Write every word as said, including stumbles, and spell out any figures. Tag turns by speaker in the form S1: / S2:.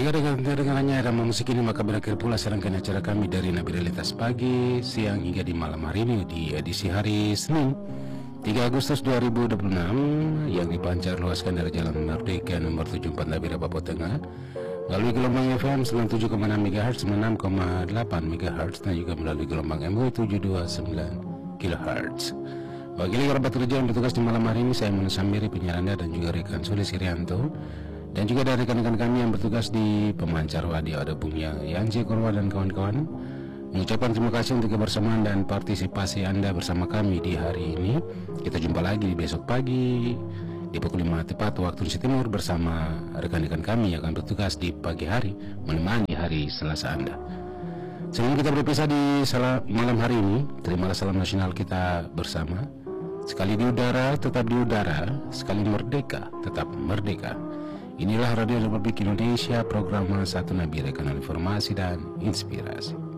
S1: Baiklah, dengan dengannya irama musik ini maka berakhir pula serangkaian acara kami dari Nabi Realitas pagi, siang hingga di malam hari ini di edisi hari Senin tiga Agustus dua ribu dua puluh enam yang dipancar luaskan dari Jalan Merdeka nomor tujuh puluh empat Nabire Papua Tengah melalui gelombang F M sembilan puluh tujuh koma enam MHz, sembilan puluh enam koma delapan MHz dan juga melalui gelombang M W tujuh dua sembilan kilohertz. Bagi kerabat kerja yang bertugas di malam hari ini, saya Manu Sambiri penyiar Anda dan juga rekan Sulis Irianto, dan juga dari rekan-rekan kami yang bertugas di pemancar radio ada Bung Yanji Korwa dan kawan-kawan, mengucapkan terima kasih untuk kebersamaan dan partisipasi Anda bersama kami di hari ini. Kita jumpa lagi besok pagi di pukul lima tepat waktu Indonesia Timur bersama rekan-rekan kami yang akan bertugas di pagi hari menemani hari Selasa Anda. Sebelum kita berpisah di malam hari ini, terimalah salam nasional kita bersama. Sekali di udara, tetap di udara. Sekali merdeka, tetap merdeka. Inilah Radio Republik Indonesia, program satu Nabire, kanal informasi dan inspirasi.